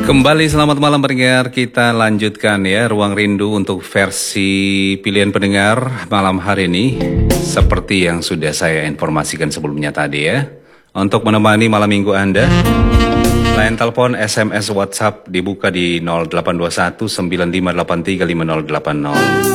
Kembali selamat malam pendengar, kita lanjutkan ya Ruang Rindu untuk versi pilihan pendengar malam hari ini. Seperti yang sudah saya informasikan sebelumnya tadi ya. Untuk menemani malam minggu Anda, line telepon, SMS, WhatsApp dibuka di 0821 9583 5080.